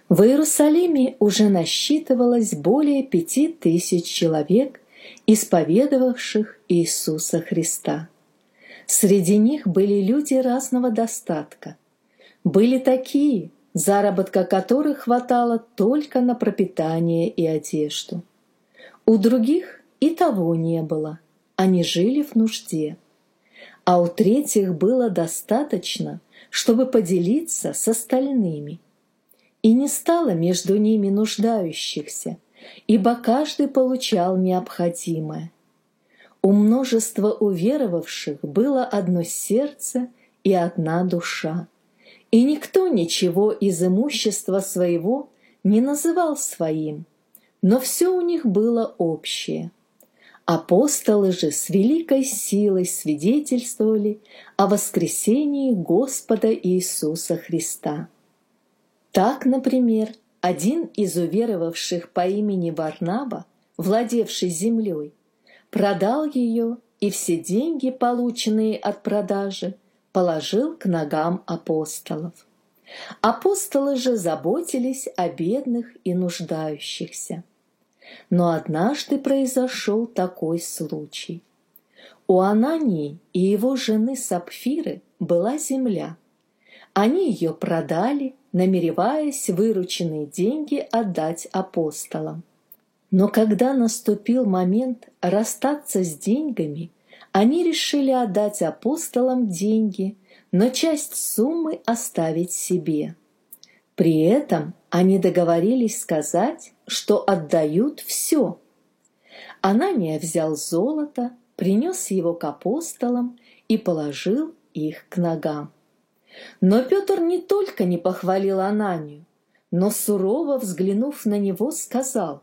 В Иерусалиме уже насчитывалось более 5000 человек, исповедовавших Иисуса Христа. Среди них были люди разного достатка. Были такие, заработка которых хватало только на пропитание и одежду. У других и того не было, они жили в нужде. А у третьих было достаточно, чтобы поделиться с остальными. И не стало между ними нуждающихся, ибо каждый получал необходимое. У множества уверовавших было одно сердце и одна душа, и никто ничего из имущества своего не называл своим, но все у них было общее. Апостолы же с великой силой свидетельствовали о воскресении Господа Иисуса Христа. Так, например, один из уверовавших по имени Варнава, владевший землей, продал ее и все деньги, полученные от продажи, положил к ногам апостолов. Апостолы же заботились о бедных и нуждающихся. Но однажды произошел такой случай. У Анании и его жены Сапфиры была земля. Они ее продали, намереваясь вырученные деньги отдать апостолам. Но когда наступил момент расстаться с деньгами, они решили отдать апостолам деньги, но часть суммы оставить себе. При этом они договорились сказать, что отдают все. Анания взял золото, принес его к апостолам и положил их к ногам. Но Петр не только не похвалил Ананию, но сурово взглянув на него, сказал: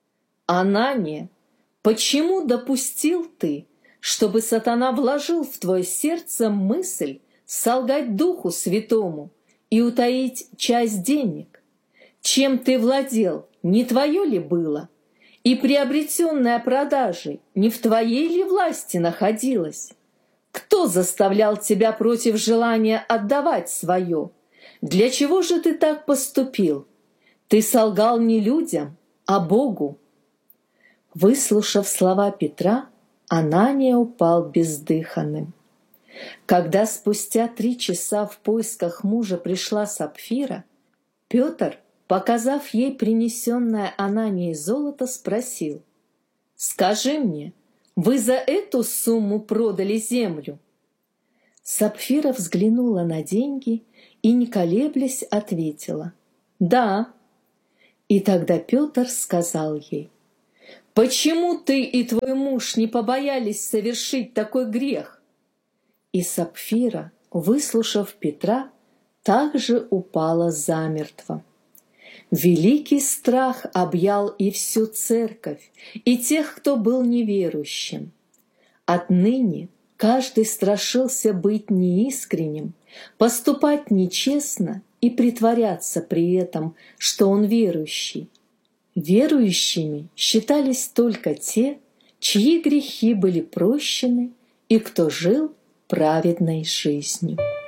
«Анания, почему допустил ты, чтобы сатана вложил в твое сердце мысль солгать Духу Святому и утаить часть денег? Чем ты владел, не твое ли было? И приобретенное продажей не в твоей ли власти находилось? Кто заставлял тебя против желания отдавать свое? Для чего же ты так поступил? Ты солгал не людям, а Богу». Выслушав слова Петра, Анания упал бездыханным. Когда спустя 3 часа в поисках мужа пришла Сапфира, Петр, показав ей принесенное Ананией золото, спросил: «Скажи мне, вы за эту сумму продали землю?» Сапфира взглянула на деньги и, не колеблясь, ответила: «Да». И тогда Петр сказал ей: «Почему ты и твой муж не побоялись совершить такой грех?» И Сапфира, выслушав Петра, также упала замертво. Великий страх объял и всю церковь, и тех, кто был неверующим. Отныне каждый страшился быть неискренним, поступать нечестно и притворяться при этом, что он верующий. Верующими считались только те, чьи грехи были прощены и кто жил праведной жизнью.